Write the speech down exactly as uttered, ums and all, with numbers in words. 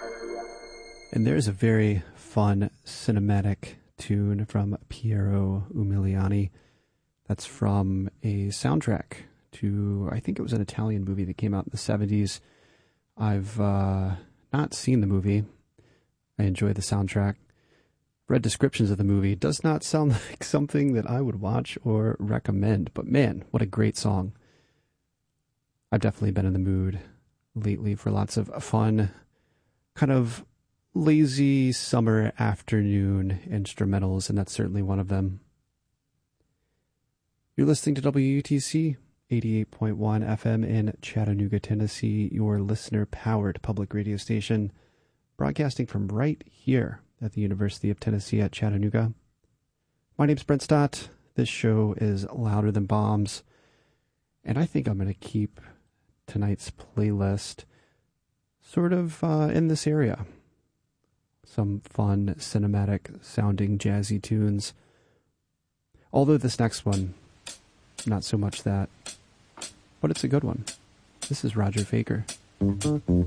And there's a very fun cinematic tune from Piero Umiliani. That's from a soundtrack to, I think it was an Italian movie that came out in the seventies. I've uh, not seen the movie. I enjoy the soundtrack. Read descriptions of the movie. It does not sound like something that I would watch or recommend. But man, what a great song. I've definitely been in the mood lately for lots of fun, kind of lazy summer afternoon instrumentals, and that's certainly one of them. You're listening to W U T C eighty-eight point one F M in Chattanooga, Tennessee, your listener-powered public radio station, broadcasting from right here at the University of Tennessee at Chattanooga. My name's Brent Stott. This show is Louder Than Bombs, and I think I'm going to keep tonight's playlist sort of uh, in this area. Some fun, cinematic-sounding jazzy tunes. Although this next one, not so much that, but it's a good one. This is Roger Faker.